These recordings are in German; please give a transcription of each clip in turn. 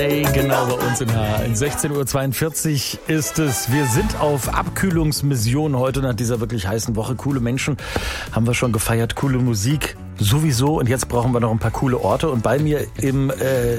Genau bei uns in H1. 16.42 Uhr ist es. Wir sind auf Abkühlungsmission heute nach dieser wirklich heißen Woche. Coole Menschen haben wir schon gefeiert, coole Musik sowieso. Und jetzt brauchen wir noch ein paar coole Orte. Und bei mir im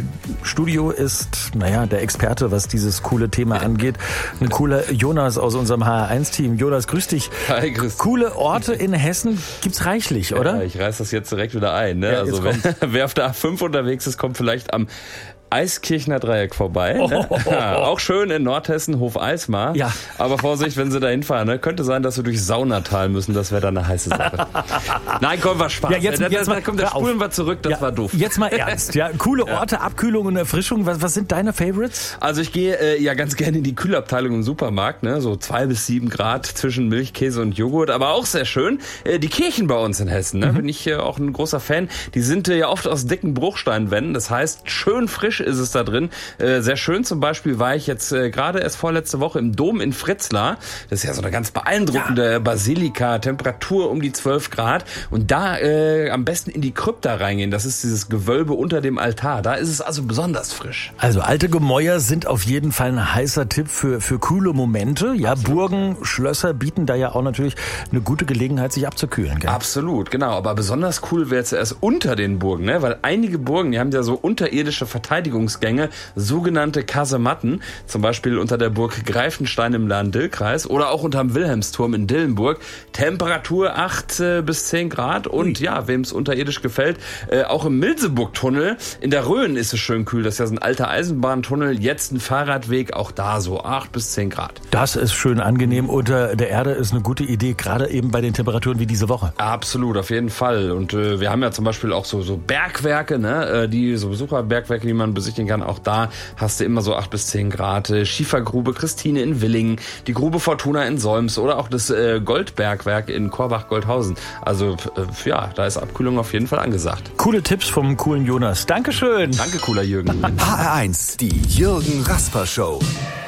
Studio ist, der Experte, was dieses coole Thema angeht. Ein cooler Jonas aus unserem HR1-Team. Jonas, grüß dich. Hi, grüß dich. Coole Orte in Hessen gibt's reichlich, oder? Ja, ich reiß das jetzt direkt wieder ein. Ne? Ja, also wer auf der A5 unterwegs ist, kommt vielleicht am Eiskirchner Dreieck vorbei. Auch schön in Nordhessen, Hof-Eismar. Ja. Aber Vorsicht, wenn Sie da hinfahren. Ne? Könnte sein, dass wir durch Saunatal müssen. Das wäre dann eine heiße Sache. Nein, komm, war Spaß. Ja, jetzt mal, da spulen wir zurück. Das war doof. Jetzt mal ernst. Ja, coole Orte, Abkühlung und Erfrischung. Was sind deine Favorites? Also ich gehe ganz gerne in die Kühlabteilung im Supermarkt. Ne? So 2 bis 7 Grad zwischen Milch, Käse und Joghurt. Aber auch sehr schön. Die Kirchen bei uns in Hessen. Ne? Bin ich auch ein großer Fan. Die sind ja oft aus dicken Bruchsteinwänden. Das heißt, schön frisch ist es da drin. Sehr schön zum Beispiel war ich jetzt gerade erst vorletzte Woche im Dom in Fritzlar. Das ist ja so eine ganz beeindruckende Basilika, Temperatur um die 12 Grad. Und da am besten in die Krypta reingehen. Das ist dieses Gewölbe unter dem Altar. Da ist es also besonders frisch. Also alte Gemäuer sind auf jeden Fall ein heißer Tipp für coole Momente. Ja, absolut. Burgen, Schlösser bieten da ja auch natürlich eine gute Gelegenheit, sich abzukühlen. Gell? Absolut, genau. Aber besonders cool wäre es erst unter den Burgen, ne? Weil einige Burgen, die haben ja so unterirdische Verteidigungsgänge, sogenannte Kasematten, zum Beispiel unter der Burg Greifenstein im Lahn-Dill-Kreis oder auch unterm Wilhelmsturm in Dillenburg. Temperatur 8 bis 10 Grad und wem es unterirdisch gefällt, auch im Milseburg-Tunnel in der Rhön ist es schön kühl. Das ist ja so ein alter Eisenbahntunnel, jetzt ein Fahrradweg, auch da so 8 bis 10 Grad. Das ist schön angenehm. Unter der Erde ist eine gute Idee, gerade eben bei den Temperaturen wie diese Woche. Absolut, auf jeden Fall. Und wir haben ja zum Beispiel auch so Bergwerke, ne, die so Besucherbergwerke, die man besichtigen kann. Auch da hast du immer so 8 bis 10 Grad. Schiefergrube Christine in Willingen, die Grube Fortuna in Solms oder auch das Goldbergwerk in Korbach-Goldhausen. Also da ist Abkühlung auf jeden Fall angesagt. Coole Tipps vom coolen Jonas. Dankeschön. Danke, cooler Jürgen. HR1, die Jürgen Rasper Show.